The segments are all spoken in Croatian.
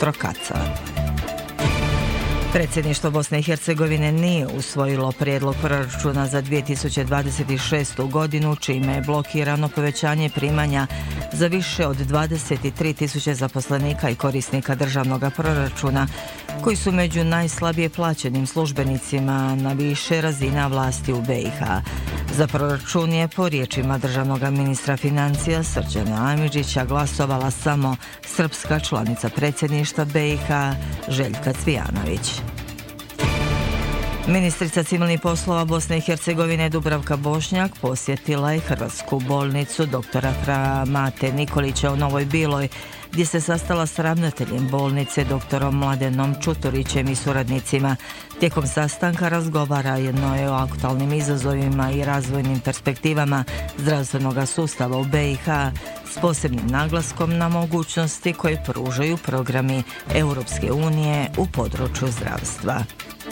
Trokaca. Predsjedništvo Bosne i Hercegovine nije usvojilo prijedlog proračuna za 2026. godinu, čime je blokirano povećanje primanja za više od 23.000 zaposlenika i korisnika državnog proračuna, koji su među najslabije plaćenim službenicima na više razina vlasti u BiH. Za proračun je, po riječima državnog ministra financija Srđana Amidžića, glasovala samo srpska članica predsjedništva BiH Željka Cvijanović. Ministrica civilnih poslova Bosne i Hercegovine Dubravka Bošnjak posjetila je Hrvatsku bolnicu doktora Fra Mate Nikolića u Novoj Biloj, gdje se sastala s ravnateljem bolnice doktorom Mladenom Čuturićem i suradnicima. Tijekom sastanka razgovarano je o aktualnim izazovima i razvojnim perspektivama zdravstvenog sustava u BiH, s posebnim naglaskom na mogućnosti koje pružaju programi Europske unije u području zdravstva.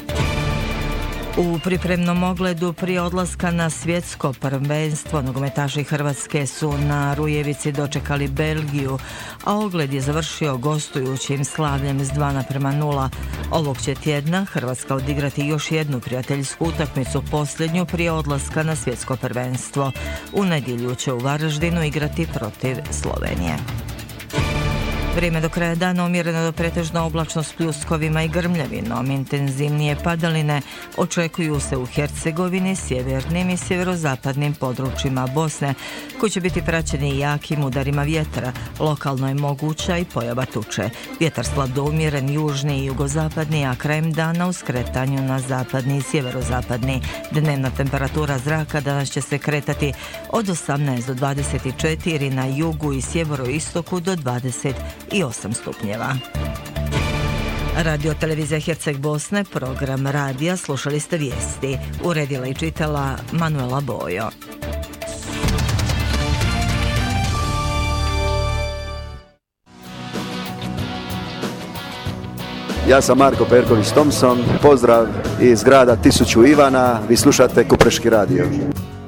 U pripremnom ogledu prije odlaska na svjetsko prvenstvo nogometaši Hrvatske su na Rujevici dočekali Belgiju, a ogled je završio gostujućim slavljem s 2:0. Ovog će tjedna Hrvatska odigrati još jednu prijateljsku utakmicu, posljednju prije odlaska na svjetsko prvenstvo. U nedjelju će u Varaždinu igrati protiv Slovenije. Vrijeme do kraja dana umjereno do pretežno oblačno s pljuskovima i grmljavinom. Intenzivnije padaline očekuju se u Hercegovini, sjevernim i sjeverozapadnim područjima Bosne, koji će biti praćeni jakim udarima vjetra. Lokalno je moguća i pojava tuče. Vjetar slab do umjeren, južni i jugozapadni, a krajem dana u skretanju na zapadni i sjeverozapadni. Dnevna temperatura zraka danas će se kretati od 18 do 24, na jugu i sjeveroistoku do 28 stupnjeva. Radio televizija Herceg Bosne, program radija, slušali ste vijesti. Uredila i čitala Manuela Bojo. Ja sam Marko Perković Thompson, pozdrav iz grada 1000 Ivana, vi slušate Kupreški radio.